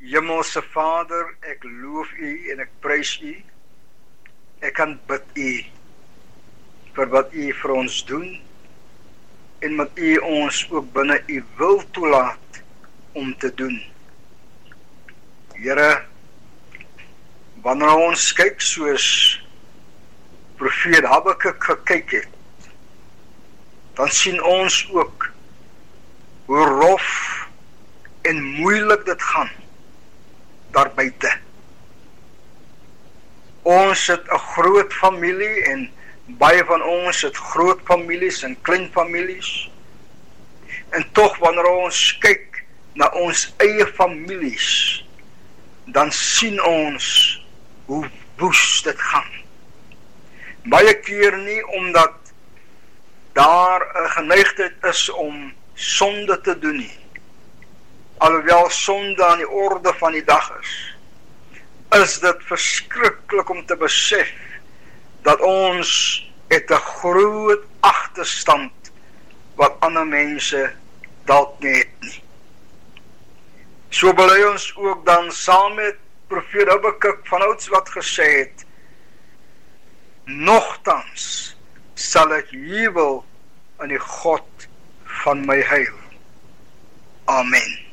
Hemelse Vader, ek loof U en ek prys U. Ek aanbid U vir wat U vir ons doen en wat U ons ook binne U wil toelaat om te doen. Here, wanneer ons kyk soos profeet Habakuk gekyk het, dan sien ons ook hoe rof en moeilik dit gaan daar buite. Ons het 'n groot familie en baie van ons het groot families en klein families. En tog wanneer ons kyk na ons eie families, dan sien ons hoe woes dit gaan. Baie keer nie omdat daar 'n geneigtheid is om sonde te doen nie. Alhoewel sonde aan die orde van die dag is dit verskriklik om te besef dat ons het 'n groot agterstand wat ander mense dalk nie het nie. So bely ons ook dan saam met profeet Habakuk vanouds wat gesê het, nogtans sal ek jubel in die God van my heil. Amen.